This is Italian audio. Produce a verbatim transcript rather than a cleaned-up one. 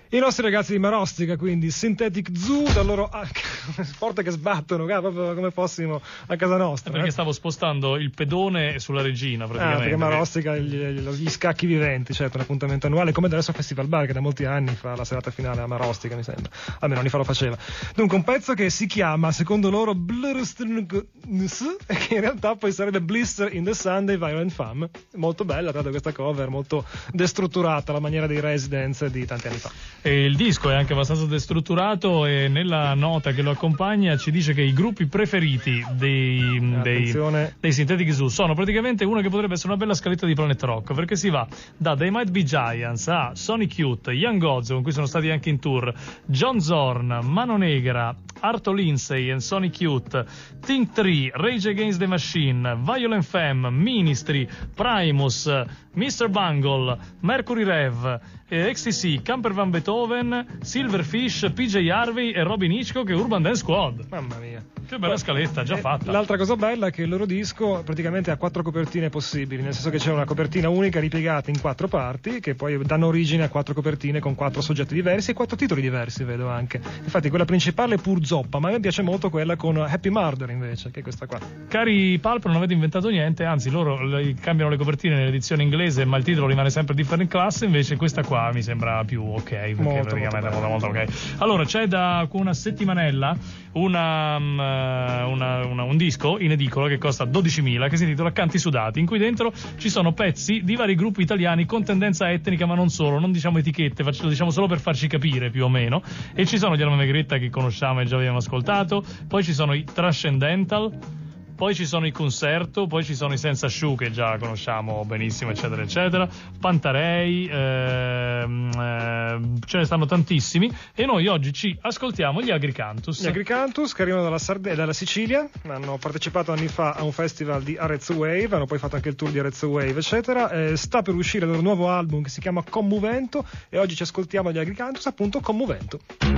I nostri ragazzi di Marostica, quindi Synthetic Zoo, dal loro ah, porte che sbattono, ah, proprio come fossimo a casa nostra. Perché eh? stavo spostando il pedone sulla regina, praticamente. Ah, perché Marostica, gli, gli scacchi viventi, certo, un appuntamento annuale, come adesso Festival Bar, che da molti anni fa la serata finale a Marostica, mi sembra. Almeno anni fa lo faceva. Dunque, un pezzo che si chiama, secondo loro, e che in realtà poi sarebbe Blister in the Sun dei Violent Femmes. Molto bella, tra l'altro, questa cover, molto destrutturata, alla maniera dei Residents di tanti anni fa. E il disco è anche abbastanza destrutturato e nella nota che lo accompagna ci dice che i gruppi preferiti dei, dei, dei Synthetic Zoo sono praticamente uno che potrebbe essere una bella scaletta di Planet Rock, perché si va da They Might Be Giants a Sonic Youth, Young Gods, con cui sono stati anche in tour, John Zorn, Mano Negra, Arto Lindsay and Sonic Youth, Think tre, Rage Against the Machine, Violent Femme, Ministry, Primus, mister Bungle, Mercury Rev, eh, X T C, Camper Van Beethoven, Silverfish, P J Harvey e Robin Hitchcock e Urban Dance Squad. Mamma mia. Che bella scaletta, già fatta. L'altra cosa bella è che il loro disco praticamente ha quattro copertine possibili, nel senso che c'è una copertina unica ripiegata in quattro parti, che poi danno origine a quattro copertine con quattro soggetti diversi e quattro titoli diversi, vedo anche. Infatti quella principale è pur zoppa, ma a me piace molto quella con Happy Murder invece, che è questa qua. Cari Pulp, non avete inventato niente, anzi loro le, cambiano le copertine nell'edizione inglese, ma il titolo rimane sempre Different Class, invece questa qua mi sembra più ok, perché molto, praticamente molto, molto, molto ok. Allora, c'è da una settimanella una, una, una, un disco in edicola che costa dodicimila, che si intitola Canti Sudati, in cui dentro ci sono pezzi di vari gruppi italiani con tendenza etnica, ma non solo, non diciamo etichette, lo diciamo solo per farci capire più o meno. E ci sono gli Alma Megretta che conosciamo e già abbiamo ascoltato, poi ci sono i Transcendental, poi ci sono i Concerto, poi ci sono i Senza Sciù che già conosciamo benissimo, eccetera eccetera, Pantarei, ehm, ehm, ce ne stanno tantissimi, e noi oggi ci ascoltiamo gli Agricantus. Gli Agricantus, che arrivano dalla, Sarde- dalla Sicilia, hanno partecipato anni fa a un festival di Arezzo Wave, hanno poi fatto anche il tour di Arezzo Wave, eccetera. Eh, sta per uscire il loro nuovo album che si chiama Commovento, e oggi ci ascoltiamo gli Agricantus, appunto Commovento.